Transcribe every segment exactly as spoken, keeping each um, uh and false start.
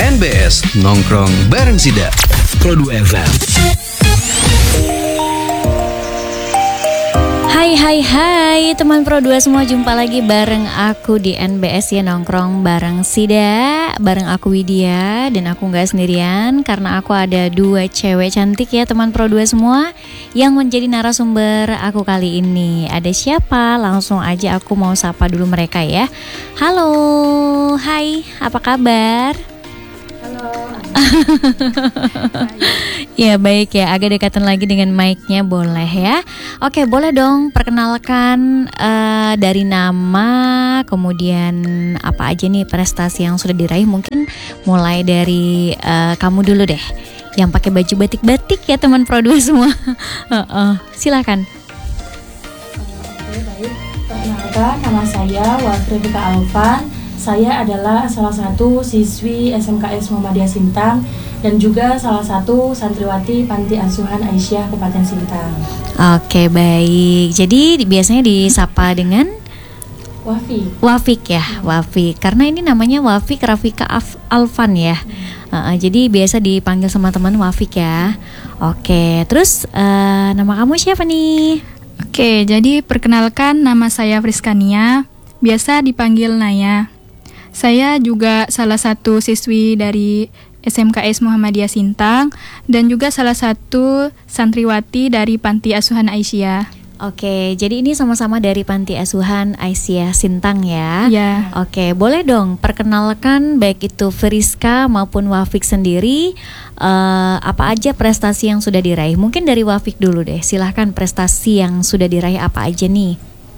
N B S Nongkrong bareng Sida Pro dua F M. Hai hai hai teman Pro dua semua, jumpa lagi bareng aku di N B S ya, Nongkrong bareng Sida. Bareng aku Widya, dan aku gak sendirian karena aku ada dua cewek cantik ya teman Pro dua semua yang menjadi narasumber aku kali ini. Ada siapa? Langsung aja aku mau sapa dulu mereka ya. Halo, hai, apa kabar? Halo. Ya baik ya, agak dekatan lagi dengan mic-nya boleh ya. Oke, boleh dong perkenalkan uh, dari nama, kemudian apa aja nih prestasi yang sudah diraih. Mungkin mulai dari uh, kamu dulu deh, yang pakai baju batik-batik ya teman Pro dua semua. uh, uh, Silakan. Oke, baik. Perkenalkan, nama saya Wafrika Alvan. Saya adalah salah satu siswi S M K S Muhammadiyah Sintang dan juga salah satu santriwati Panti Asuhan Aisyah Kabupaten Sintang. Oke, baik. Jadi biasanya disapa dengan Wafik. Wafik ya, Wafik. Karena ini namanya Wafik Rafika Af- Alvan ya. Hmm. Uh, jadi biasa dipanggil sama teman Wafik ya. Oke, terus uh, nama kamu siapa nih? Oke, jadi perkenalkan, nama saya Friskania, biasa dipanggil Naya. Saya juga salah satu siswi dari S M K S Muhammadiyah Sintang dan juga salah satu santriwati dari Panti Asuhan Aisyah. Oke, jadi ini sama-sama dari Panti Asuhan Aisyah Sintang ya? Ya. Oke, boleh dong perkenalkan baik itu Friska maupun Wafik sendiri, uh, apa aja prestasi yang sudah diraih. Mungkin dari Wafik dulu deh, silahkan prestasi yang sudah diraih apa aja nih?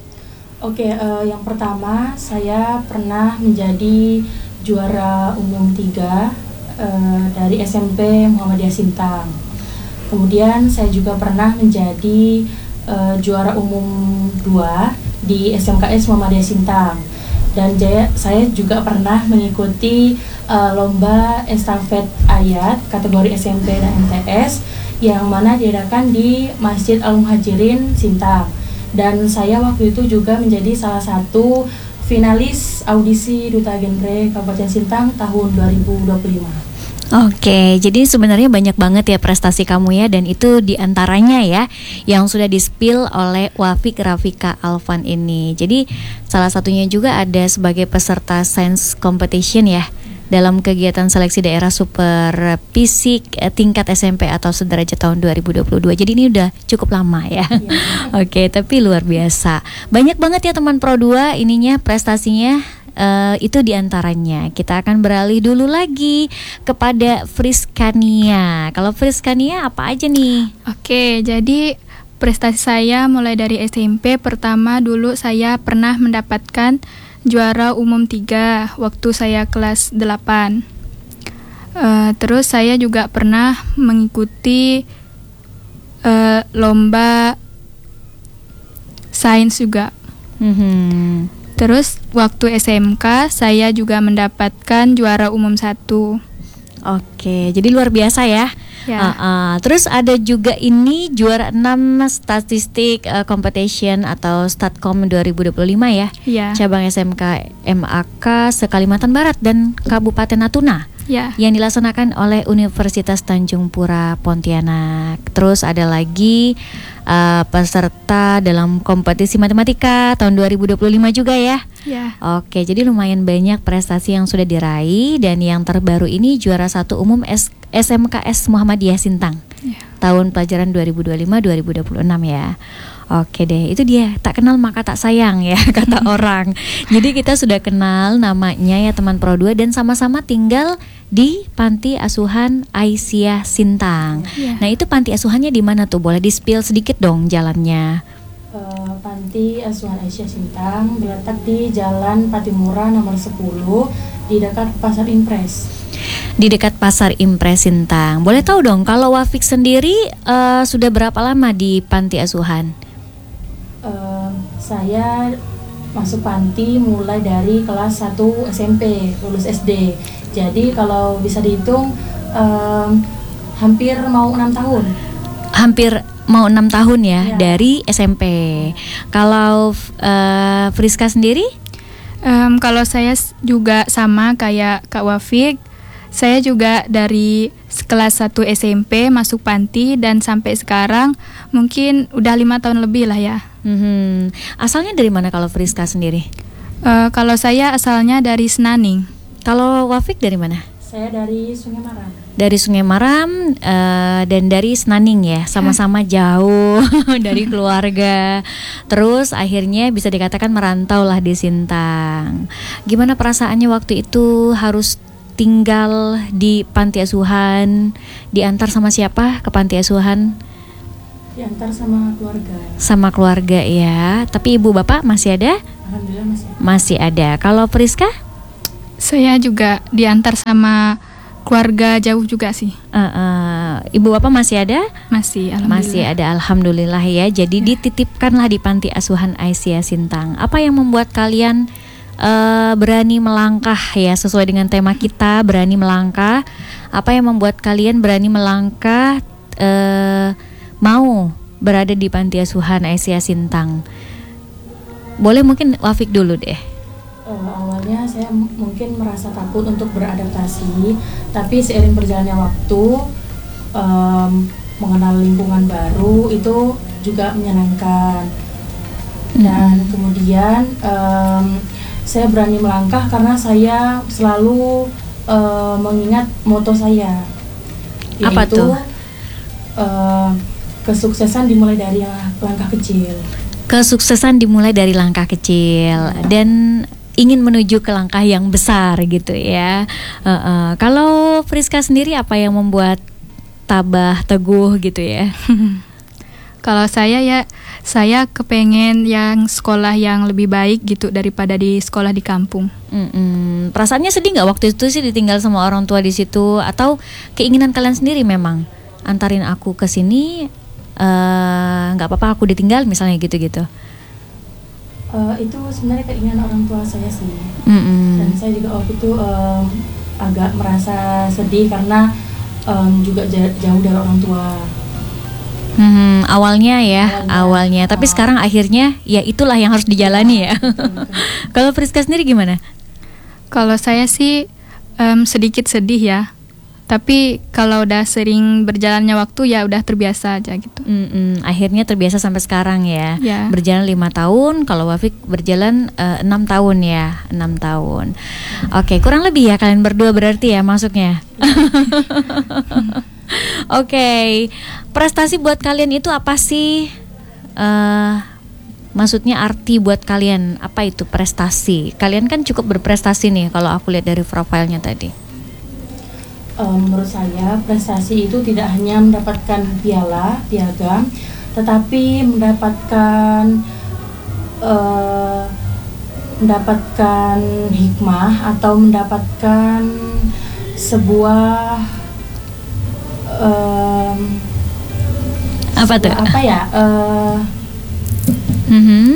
Oke, uh, yang pertama saya pernah menjadi juara umum tiga uh, dari S M P Muhammadiyah Sintang. Kemudian saya juga pernah menjadi uh, juara umum dua di S M K S Muhammadiyah Sintang. Dan jaya, saya juga pernah mengikuti uh, lomba estafet ayat kategori S M P dan M T S yang mana diadakan di Masjid Al-Muhajirin Sintang. Dan saya waktu itu juga menjadi salah satu finalis audisi Duta Genre Kabupaten Sintang tahun dua ribu dua puluh lima. Oke, jadi sebenarnya banyak banget ya prestasi kamu ya, dan itu diantaranya ya yang sudah di-spill oleh Wafik Rafika Alvan ini. Jadi salah satunya juga ada sebagai peserta Science Competition ya, dalam kegiatan seleksi daerah super fisik eh, tingkat S M P atau sederajat tahun dua ribu dua puluh dua. Jadi ini udah cukup lama ya. Yeah. Oke, tapi luar biasa. Banyak banget ya teman Pro dua ininya prestasinya. Uh, itu diantaranya. Kita akan beralih dulu lagi kepada Friskania. Kalau Friskania apa aja nih? Oke, jadi prestasi saya mulai dari S M P. Pertama dulu saya pernah mendapatkan juara umum tiga waktu saya kelas delapan. Uh, terus saya juga pernah mengikuti uh, lomba sains juga. Mm-hmm. Terus waktu S M K saya juga mendapatkan juara umum satu. Oke, jadi luar biasa ya. Ya. Uh, uh, terus ada juga ini juara enam statistik uh, competition atau Statcom dua ribu dua puluh lima ya. Ya. Cabang S M K M A K se-Kalimantan Barat dan Kabupaten Natuna. Ya. Yang dilaksanakan oleh Universitas Tanjung Pura Pontianak. Terus ada lagi uh, peserta dalam kompetisi matematika tahun dua ribu dua puluh lima juga ya. Ya. Oke, jadi lumayan banyak prestasi yang sudah diraih, dan yang terbaru ini juara satu umum S- SMKS Muhammadiyah Sintang. Ya. Tahun pelajaran dua ribu dua puluh lima dua ribu dua puluh enam ya. Oke deh, itu dia, tak kenal maka tak sayang ya kata orang. Jadi kita sudah kenal namanya ya teman Pro dua, dan sama-sama tinggal di Panti Asuhan Aisyah Sintang. Yeah. Nah itu panti asuhannya di mana tuh? Boleh di-spill sedikit dong jalannya. Uh, Panti Asuhan Aisyah Sintang berletak di Jalan Patimura nomor sepuluh di dekat Pasar Impres. Di dekat Pasar Impres Sintang. Boleh tahu dong kalau Wafik sendiri uh, sudah berapa lama di Panti Asuhan? Uh, saya masuk panti mulai dari kelas satu S M P, lulus S D. Jadi kalau bisa dihitung um, hampir mau enam tahun. Hampir mau enam tahun ya, ya. Dari S M P. Kalau uh, Friska sendiri? Um, kalau saya juga sama kayak Kak Wafik, Saya juga dari kelas satu S M P masuk panti dan sampai sekarang mungkin udah lima tahun lebih lah ya. Hmm. Asalnya dari mana kalau Friska sendiri? Uh, kalau saya asalnya dari Senaning. Kalau Wafik dari mana? Saya dari Sungai Maram. Dari Sungai Maram uh, dan dari Senaning ya, sama-sama jauh dari keluarga. Terus akhirnya bisa dikatakan merantau lah di Sintang. Gimana perasaannya waktu itu harus tinggal di panti asuhan? Diantar sama siapa ke panti asuhan? Diantar sama keluarga. Sama keluarga ya. Tapi ibu bapak masih ada? Alhamdulillah masih. Masih ada. Kalau Friska? Saya juga diantar sama keluarga jauh juga sih. Uh, uh, ibu bapak masih ada? Masih, alhamdulillah. Masih ada, alhamdulillah ya. Jadi ya. Dititipkanlah di panti asuhan Aisyah Sintang. Apa yang membuat kalian uh, berani melangkah ya, sesuai dengan tema kita, berani melangkah? Apa yang membuat kalian berani melangkah uh, mau berada di panti asuhan Aisyah Sintang? Boleh mungkin Wafik dulu deh. Uh, awalnya saya m- mungkin merasa takut untuk beradaptasi, tapi seiring berjalannya waktu, um, mengenal lingkungan baru itu juga menyenangkan. Dan mm-hmm. kemudian um, saya berani melangkah karena saya selalu uh, mengingat moto saya, apa yaitu tuh? Uh, kesuksesan dimulai dari langkah kecil. Kesuksesan dimulai dari langkah kecil dan ingin menuju ke langkah yang besar gitu ya. Uh, uh. Kalau Friska sendiri apa yang membuat tabah teguh gitu ya? Kalau saya ya, saya kepengen yang sekolah yang lebih baik gitu daripada di sekolah di kampung. Mm-mm. Perasaannya sedih nggak waktu itu sih ditinggal sama orang tua di situ, atau keinginan kalian sendiri memang antarin aku ke sini, nggak uh, apa-apa aku ditinggal misalnya gitu-gitu? Uh, itu sebenarnya keinginan orang tua saya sih. Mm-mm. Dan saya juga waktu itu um, agak merasa sedih karena um, juga j- jauh dari orang tua. Hmm, awalnya ya, awalnya. awalnya. Tapi uh, sekarang akhirnya ya itulah yang harus dijalani ya. Kalau Friska sendiri gimana? Kalau saya sih um, sedikit sedih ya. Tapi kalau udah sering berjalannya waktu ya udah terbiasa aja gitu. Mm-mm, akhirnya terbiasa sampai sekarang ya. Ya. Berjalan lima tahun, kalau Wafik berjalan uh, enam tahun ya, enam tahun. Oke, okay, kurang lebih ya kalian berdua berarti ya masuknya. Oke, okay. Prestasi buat kalian itu apa sih? Uh, maksudnya arti buat kalian apa itu prestasi? Kalian kan cukup berprestasi nih kalau aku lihat dari profilnya tadi. Um, menurut saya prestasi itu tidak hanya mendapatkan piala, piagam, tetapi mendapatkan uh, mendapatkan hikmah atau mendapatkan sebuah um, apa tuh? Apa ya? Uh, mm-hmm.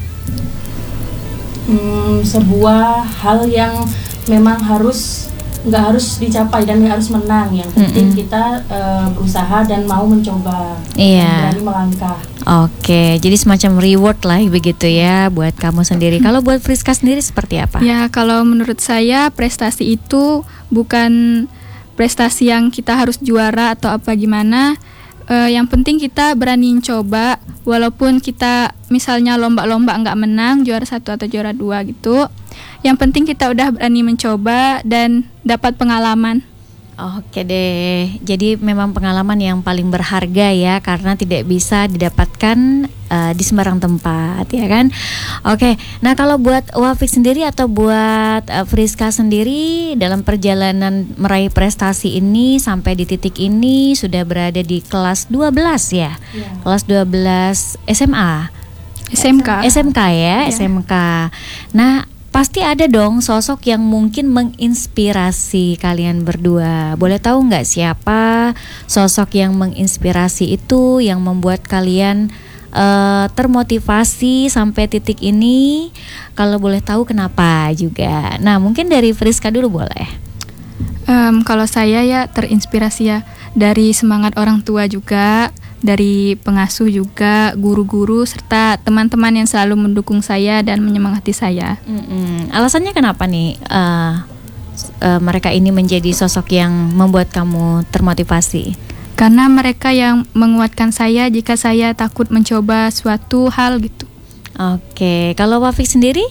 um, sebuah hal yang memang harus nggak harus dicapai dan nggak harus menang, yang penting mm-hmm. kita uh, berusaha dan mau mencoba, iya. berani melangkah. Oke, jadi semacam reward lah begitu ya buat kamu sendiri. Kalau buat Friska sendiri seperti apa? Ya, kalau menurut saya prestasi itu bukan prestasi yang kita harus juara atau apa gimana. Uh, yang penting kita berani coba, walaupun kita misalnya lomba-lomba nggak menang, juara satu atau juara dua gitu. Yang penting kita udah berani mencoba dan dapat pengalaman. Oke deh, jadi memang pengalaman yang paling berharga ya, karena tidak bisa didapatkan uh, di sembarang tempat ya kan. Oke, nah kalau buat Wafik sendiri atau buat uh, Friska sendiri dalam perjalanan meraih prestasi ini sampai di titik ini sudah berada di kelas dua belas ya, ya. Kelas dua belas S M A, S M K, S M K ya, ya. S M K. Nah, pasti ada dong sosok yang mungkin menginspirasi kalian berdua. Boleh tahu nggak siapa sosok yang menginspirasi itu, yang membuat kalian uh, termotivasi sampai titik ini? Kalau boleh tahu kenapa juga. Nah, mungkin dari Friska dulu boleh. Um, kalau saya ya terinspirasi ya dari semangat orang tua juga, dari pengasuh juga, guru-guru, serta teman-teman yang selalu mendukung saya dan menyemangati saya. Mm-mm. Alasannya kenapa nih uh, uh, mereka ini menjadi sosok yang membuat kamu termotivasi? Karena mereka yang menguatkan saya jika saya takut mencoba suatu hal gitu. Oke, kalau Wafik sendiri?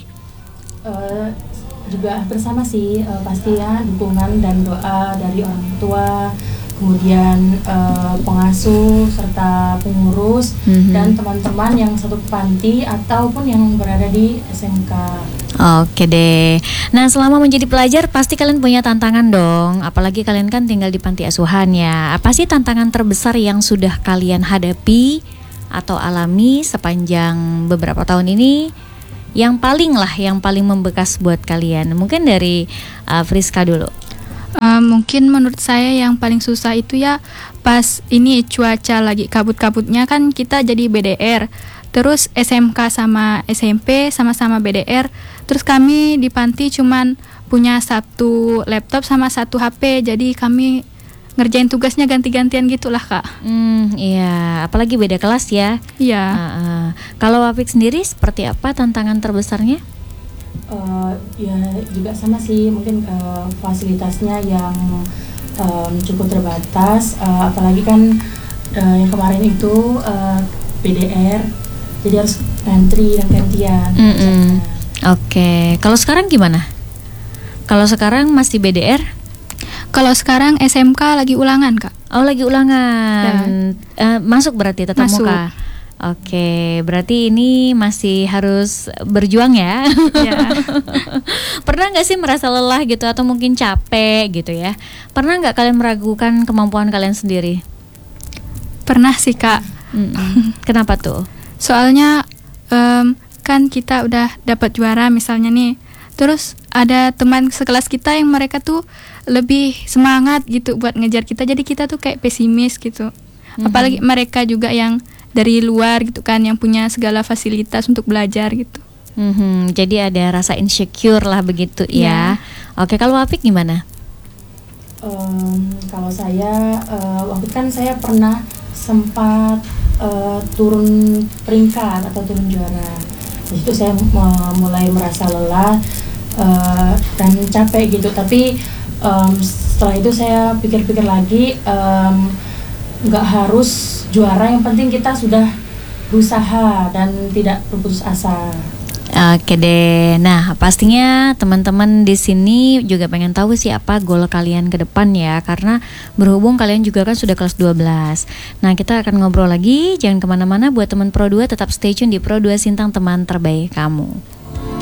Uh, juga hampir sama sih, uh, pasti ya dukungan dan doa dari orang tua, kemudian uh, pengasuh serta pengurus, mm-hmm. dan teman-teman yang satu panti ataupun yang berada di S M K. Oke deh. Nah, selama menjadi pelajar pasti kalian punya tantangan dong. Apalagi kalian kan tinggal di panti asuhan ya. Apa sih tantangan terbesar yang sudah kalian hadapi atau alami sepanjang beberapa tahun ini? Yang paling lah, yang paling membekas buat kalian. Mungkin dari uh, Friska dulu. Uh, mungkin menurut saya yang paling susah itu ya pas ini cuaca lagi kabut-kabutnya kan kita jadi B D R. Terus S M K sama S M P sama-sama B D R. Terus kami di panti cuman punya satu laptop sama satu H P. Jadi kami ngerjain tugasnya ganti-gantian gitulah Kak. Hmm, iya, apalagi beda kelas ya. Iya. Uh, uh. Kalau Wafik sendiri seperti apa tantangan terbesarnya? Uh, ya juga sama sih, mungkin uh, fasilitasnya yang um, cukup terbatas, uh, apalagi kan uh, yang kemarin itu uh, B D R, jadi harus ngantri dan gantian. Oke, okay. Kalau sekarang gimana? Kalau sekarang masih B D R? Kalau sekarang S M K lagi ulangan Kak. Oh lagi ulangan, ya. uh, masuk berarti tatap masuk. muka. Oke, berarti ini masih harus berjuang ya. Ya. Pernah nggak sih merasa lelah gitu atau mungkin capek gitu ya? Pernah nggak kalian meragukan kemampuan kalian sendiri? Pernah sih Kak. Mm-mm. Kenapa tuh? Soalnya um, kan kita udah dapat juara misalnya nih. Terus ada teman sekelas kita yang mereka tuh lebih semangat gitu buat ngejar kita. Jadi kita tuh kayak pesimis gitu. Mm-hmm. Apalagi mereka juga yang dari luar gitu kan, yang punya segala fasilitas untuk belajar gitu. Mm-hmm. Jadi ada rasa insecure lah begitu ya. Yeah. Oke, kalau Wafik gimana? Um, kalau saya uh, waktu itu kan saya pernah sempat uh, turun peringkat atau turun juara. Di situ saya uh, mulai merasa lelah uh, dan capek gitu. Tapi um, setelah itu saya pikir-pikir lagi, um, nggak harus juara, yang penting kita sudah berusaha dan tidak berputus asa. Oke deh. Nah, pastinya teman-teman di sini juga pengen tahu sih apa goal kalian ke depan ya, karena berhubung kalian juga kan sudah kelas dua belas. Nah, kita akan ngobrol lagi. Jangan kemana-mana, buat teman Pro dua tetap stay tune di Pro dua Sintang, teman terbaik kamu.